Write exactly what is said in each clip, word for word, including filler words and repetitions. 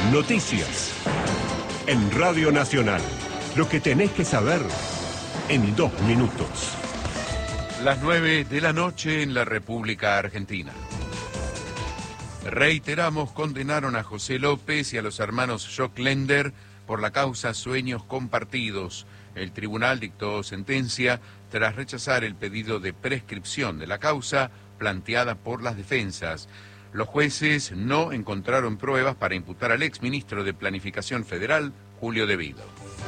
Noticias. En Radio Nacional. Lo que tenés que saber en dos minutos. Las nueve de la noche en la República Argentina. Reiteramos, condenaron a José López y a los hermanos Joclender por la causa Sueños Compartidos. El tribunal dictó sentencia tras rechazar el pedido de prescripción de la causa planteada por las defensas. Los jueces no encontraron pruebas para imputar al exministro de Planificación Federal, Julio De Vido.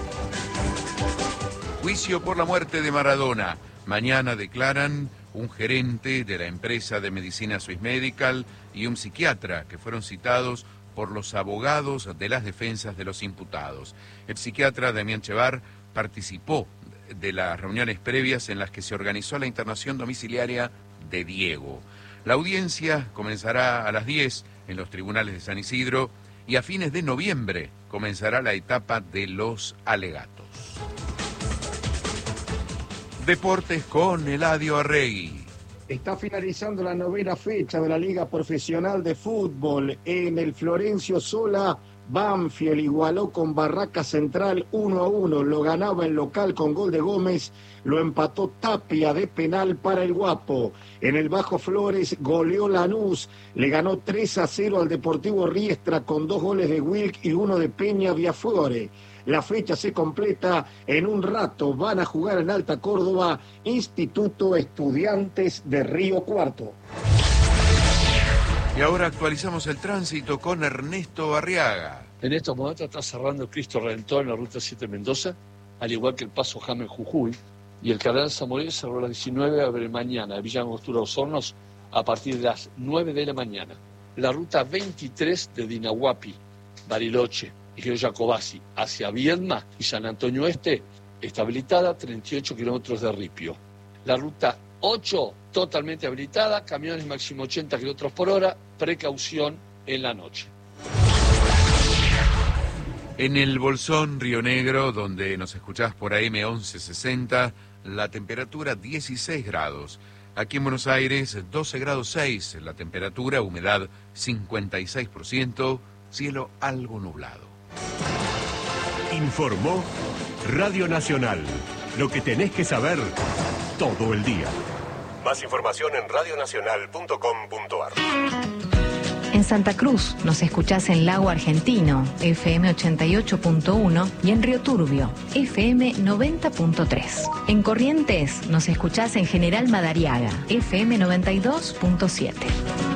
Juicio por la muerte de Maradona. Mañana declaran un gerente de la empresa de medicina Swiss Medical y un psiquiatra que fueron citados por los abogados de las defensas de los imputados. El psiquiatra Damián Chevar participó de las reuniones previas en las que se organizó la internación domiciliaria de Diego. La audiencia comenzará a las diez en los tribunales de San Isidro y a fines de noviembre comenzará la etapa de los alegatos. Deportes con Eladio Arregui. Está finalizando la novena fecha de la Liga Profesional de Fútbol. En el Florencio Sola, Banfield igualó con Barraca Central uno a uno. Lo ganaba en local con gol de Gómez. Lo empató Tapia de penal para el Guapo. En el Bajo Flores goleó Lanús. Le ganó tres a cero al Deportivo Riestra con dos goles de Wilk y uno de Peña Viafore. La fecha se completa en un rato. Van a jugar en Alta Córdoba, Instituto Estudiantes de Río Cuarto. Y ahora actualizamos el tránsito con Ernesto Arriaga. En estos momentos está cerrando el Cristo Redentor en la Ruta siete Mendoza, al igual que el Paso James Jujuy. Y el Cardenal Zamoré cerró a las diecinueve, abre mañana, Villa Angostura Los Hornos, a partir de las nueve de la mañana. La Ruta veintitrés de Dinahuapi, Bariloche y Río Jacobasi hacia Viedma y San Antonio Este está habilitada, treinta y ocho kilómetros de ripio. La Ruta ocho totalmente habilitada, camiones máximo ochenta kilómetros por hora, precaución en la noche. En el Bolsón, Río Negro, donde nos escuchás por A M once sesenta, la temperatura dieciséis grados. Aquí en Buenos Aires, doce grados seis, la temperatura, humedad cincuenta y seis por ciento, cielo algo nublado. Informó Radio Nacional. Lo que tenés que saber todo el día. Más información en radio nacional punto com punto a r. En Santa Cruz nos escuchás en Lago Argentino, F M ochenta y ocho punto uno, y en Río Turbio, F M noventa punto tres. En Corrientes nos escuchás en General Madariaga, F M noventa y dos punto siete.